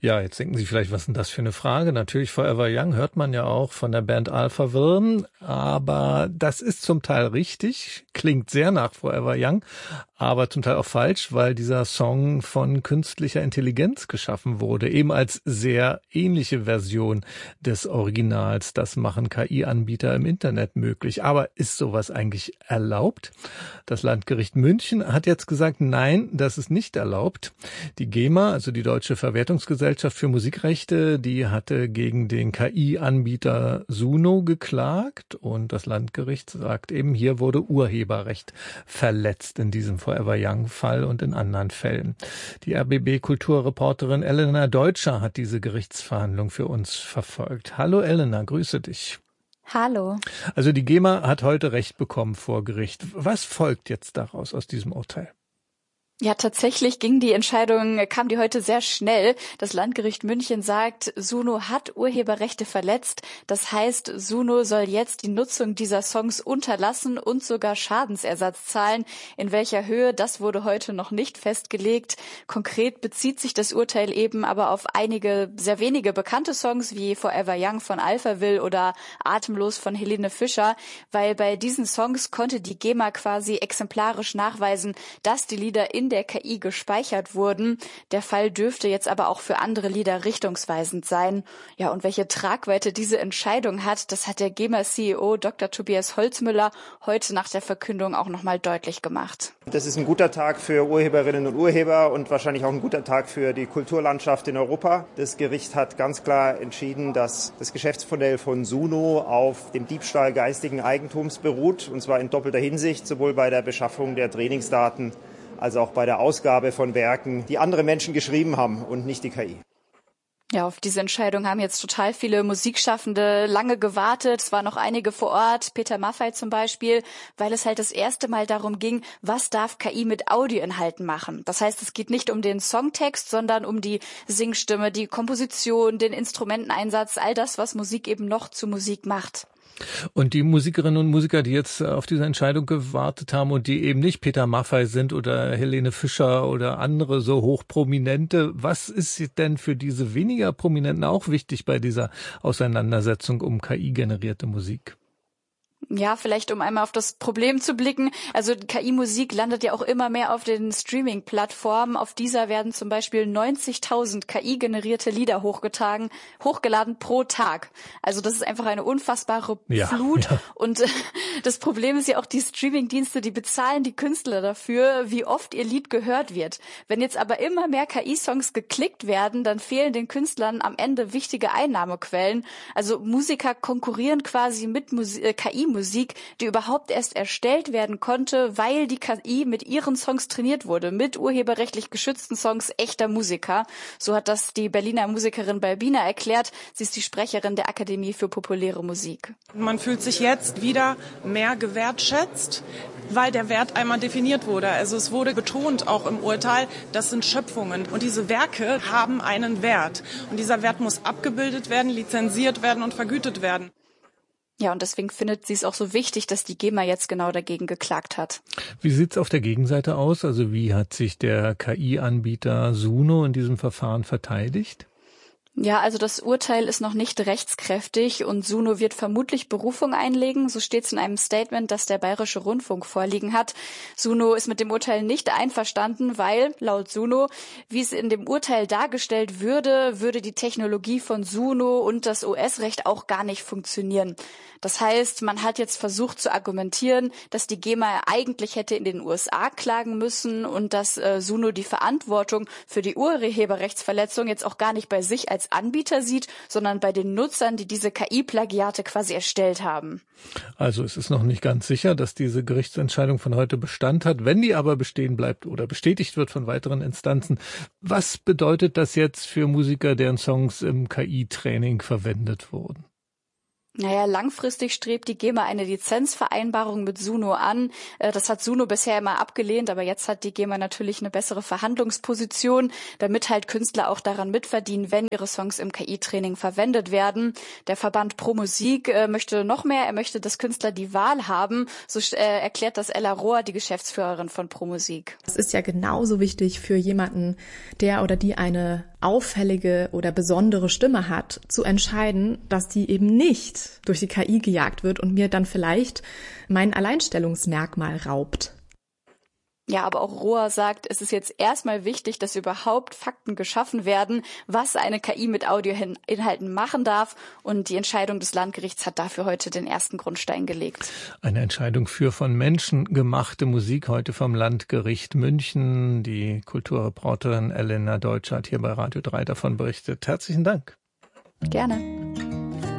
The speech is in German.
Ja, jetzt denken Sie vielleicht, was ist denn das für eine Frage? Natürlich Forever Young hört man ja auch von der Band Alphaville, aber das ist zum Teil richtig, klingt sehr nach Forever Young, aber zum Teil auch falsch, weil dieser Song von künstlicher Intelligenz geschaffen wurde, eben als sehr ähnliche Version des Originals. Das machen KI-Anbieter im Internet möglich. Aber ist sowas eigentlich erlaubt? Das Landgericht München hat jetzt gesagt, nein, das ist nicht erlaubt. Die GEMA, also die Deutsche Verwertungsgesellschaft für Musikrechte, die hatte gegen den KI-Anbieter Suno geklagt und das Landgericht sagt eben, hier wurde Urheberrecht verletzt in diesem Forever Young-Fall und in anderen Fällen. Die RBB-Kulturreporterin Elena Deutscher hat diese Gerichtsverhandlung für uns verfolgt. Hallo Elena, grüße dich. Hallo. Also die GEMA hat heute Recht bekommen vor Gericht. Was folgt jetzt daraus aus diesem Urteil? Ja, tatsächlich kam die heute sehr schnell. Das Landgericht München sagt, Suno hat Urheberrechte verletzt. Das heißt, Suno soll jetzt die Nutzung dieser Songs unterlassen und sogar Schadensersatz zahlen. In welcher Höhe, das wurde heute noch nicht festgelegt. Konkret bezieht sich das Urteil eben aber auf einige, sehr wenige bekannte Songs wie Forever Young von Alphaville oder Atemlos von Helene Fischer, weil bei diesen Songs konnte die GEMA quasi exemplarisch nachweisen, dass die Lieder in der KI gespeichert wurden. Der Fall dürfte jetzt aber auch für andere Lieder richtungsweisend sein. Ja, und welche Tragweite diese Entscheidung hat, das hat der GEMA-CEO Dr. Tobias Holzmüller heute nach der Verkündung auch nochmal deutlich gemacht. Das ist ein guter Tag für Urheberinnen und Urheber und wahrscheinlich auch ein guter Tag für die Kulturlandschaft in Europa. Das Gericht hat ganz klar entschieden, dass das Geschäftsmodell von Suno auf dem Diebstahl geistigen Eigentums beruht, und zwar in doppelter Hinsicht, sowohl bei der Beschaffung der Trainingsdaten als auch bei der Ausgabe von Werken, die andere Menschen geschrieben haben und nicht die KI. Ja, auf diese Entscheidung haben jetzt total viele Musikschaffende lange gewartet. Es waren noch einige vor Ort, Peter Maffay zum Beispiel, weil es halt das erste Mal darum ging, was darf KI mit Audioinhalten machen. Das heißt, es geht nicht um den Songtext, sondern um die Singstimme, die Komposition, den Instrumenteneinsatz, all das, was Musik eben noch zu Musik macht. Und die Musikerinnen und Musiker, die jetzt auf diese Entscheidung gewartet haben und die eben nicht Peter Maffay sind oder Helene Fischer oder andere so hochprominente, was ist denn für diese weniger Prominenten auch wichtig bei dieser Auseinandersetzung um KI-generierte Musik? Ja, vielleicht um einmal auf das Problem zu blicken. Also KI-Musik landet ja auch immer mehr auf den Streaming-Plattformen. Auf dieser werden zum Beispiel 90.000 KI-generierte Lieder hochgeladen pro Tag. Also das ist einfach eine unfassbare Flut. Ja. Und das Problem ist ja auch, die Streaming-Dienste, die bezahlen die Künstler dafür, wie oft ihr Lied gehört wird. Wenn jetzt aber immer mehr KI-Songs geklickt werden, dann fehlen den Künstlern am Ende wichtige Einnahmequellen. Also Musiker konkurrieren quasi mit KI-Musik, die überhaupt erst erstellt werden konnte, weil die KI mit ihren Songs trainiert wurde, mit urheberrechtlich geschützten Songs echter Musiker. So hat das die Berliner Musikerin Balbina erklärt. Sie ist die Sprecherin der Akademie für populäre Musik. Man fühlt sich jetzt wieder mehr gewertschätzt, weil der Wert einmal definiert wurde. Also es wurde betont auch im Urteil, das sind Schöpfungen und diese Werke haben einen Wert. Und dieser Wert muss abgebildet werden, lizenziert werden und vergütet werden. Ja, und deswegen findet sie es auch so wichtig, dass die GEMA jetzt genau dagegen geklagt hat. Wie sieht's auf der Gegenseite aus? Also wie hat sich der KI-Anbieter Suno in diesem Verfahren verteidigt? Ja, also das Urteil ist noch nicht rechtskräftig und Suno wird vermutlich Berufung einlegen. So steht es in einem Statement, das der Bayerische Rundfunk vorliegen hat. Suno ist mit dem Urteil nicht einverstanden, weil, laut Suno, wie es in dem Urteil dargestellt würde die Technologie von Suno und das US-Recht auch gar nicht funktionieren. Das heißt, man hat jetzt versucht zu argumentieren, dass die GEMA eigentlich hätte in den USA klagen müssen und dass Suno die Verantwortung für die Urheberrechtsverletzung jetzt auch gar nicht bei sich als Anbieter sieht, sondern bei den Nutzern, die diese KI-Plagiate quasi erstellt haben. Also es ist noch nicht ganz sicher, dass diese Gerichtsentscheidung von heute Bestand hat. Wenn die aber bestehen bleibt oder bestätigt wird von weiteren Instanzen, was bedeutet das jetzt für Musiker, deren Songs im KI-Training verwendet wurden? Naja, langfristig strebt die GEMA eine Lizenzvereinbarung mit Suno an. Das hat Suno bisher immer abgelehnt, aber jetzt hat die GEMA natürlich eine bessere Verhandlungsposition, damit halt Künstler auch daran mitverdienen, wenn ihre Songs im KI-Training verwendet werden. Der Verband Pro Musik möchte noch mehr. Er möchte, dass Künstler die Wahl haben. So erklärt das Ella Rohr, die Geschäftsführerin von Pro Musik. Es ist ja genauso wichtig für jemanden, der oder die eine auffällige oder besondere Stimme hat, zu entscheiden, dass die eben nicht durch die KI gejagt wird und mir dann vielleicht mein Alleinstellungsmerkmal raubt. Ja, aber auch Rohr sagt, es ist jetzt erstmal wichtig, dass überhaupt Fakten geschaffen werden, was eine KI mit Audioinhalten machen darf. Und die Entscheidung des Landgerichts hat dafür heute den ersten Grundstein gelegt. Eine Entscheidung für von Menschen gemachte Musik heute vom Landgericht München. Die Kulturreporterin Elena Deutsch hat hier bei Radio 3 davon berichtet. Herzlichen Dank. Gerne.